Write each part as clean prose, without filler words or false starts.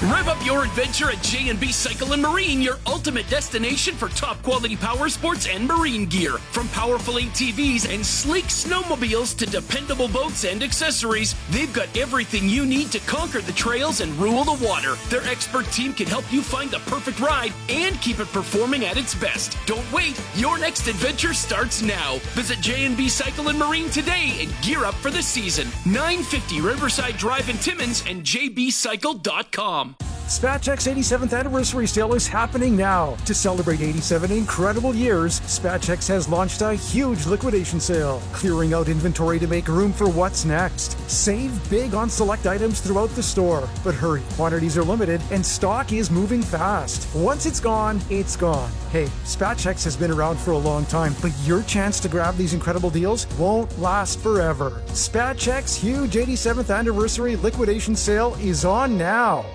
Rev up your adventure at J&B Cycle & Marine, your ultimate destination for top-quality power sports and marine gear. From powerful ATVs and sleek snowmobiles to dependable boats and accessories, they've got everything you need to conquer the trails and rule the water. Their expert team can help you find the perfect ride and keep it performing at its best. Don't wait. Your next adventure starts now. Visit J&B Cycle & Marine today and gear up for the season. 950 Riverside Drive in Timmins and jbcycle.com. Spatchek's 87th anniversary sale is happening now. To celebrate 87 incredible years, Spatchek's has launched a huge liquidation sale, clearing out inventory to make room for what's next. Save big on select items throughout the store, but hurry, quantities are limited and stock is moving fast. Once it's gone, it's gone. Hey, Spatchek's has been around for a long time, but your chance to grab these incredible deals won't last forever. Spatchek's huge 87th anniversary liquidation sale is on now.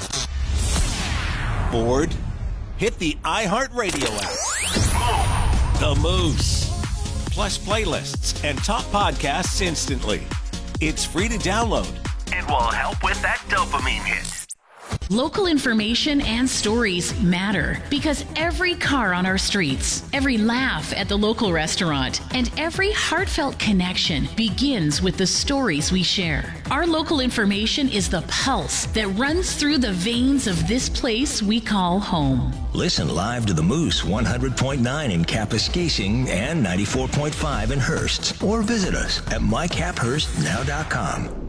Bored? Hit the iHeartRadio app. The Moose. Plus playlists and top podcasts instantly. It's free to download. It will help with that dopamine hit. Local information and stories matter because every car on our streets, every laugh at the local restaurant, and every heartfelt connection begins with the stories we share. Our local information is the pulse that runs through the veins of this place we call home. Listen live to the Moose 100.9 in Kapuskasing and 94.5 in Hearst, or visit us at mycaphurstnow.com.